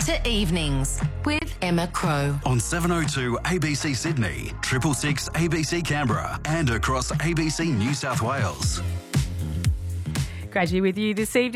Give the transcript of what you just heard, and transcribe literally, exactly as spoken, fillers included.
to Evenings with Emma Crow. On seven oh two A B C Sydney, triple six A B C Canberra, and across A B C New South Wales. Gradually with you this evening.